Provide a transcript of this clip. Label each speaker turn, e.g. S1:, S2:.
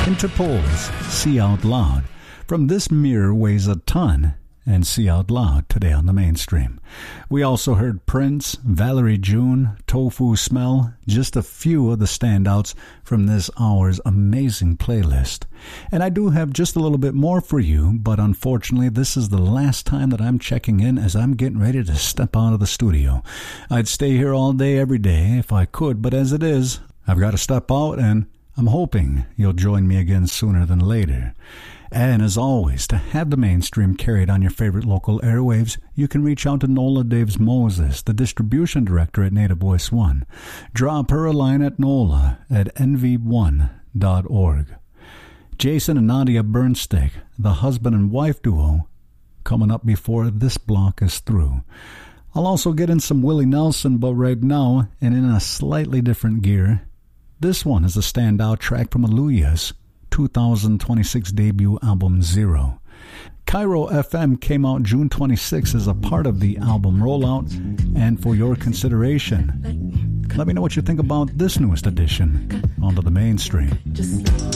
S1: Interpol's See Out Loud from This Mirror Weighs a Ton and See Out Loud today on the mainstream. We also heard Prince, Valerie June, Tofu Smell, just a few of the standouts from this hour's amazing playlist. And I do have just a little bit more for you, but unfortunately this is the last time that I'm checking in as I'm getting ready to step out of the studio. I'd stay here all day every day if I could, but as it is, I've got to step out, and I'm hoping you'll join me again sooner than later. And as always, to have the mainstream carried on your favorite local airwaves, you can reach out to Nola Daves Moses, the distribution director at Native Voice One. Drop her a line at nola@nv1.org. Jason and Nadia Bernstick, the husband and wife duo, coming up before this block is through. I'll also get in some Willie Nelson, but right now, and in a slightly different gear, this one is a standout track from Aluya's 2026 debut album Zero. Cairo FM came out June 26 as a part of the album rollout, and for your consideration, let me know what you think about this newest edition onto the mainstream.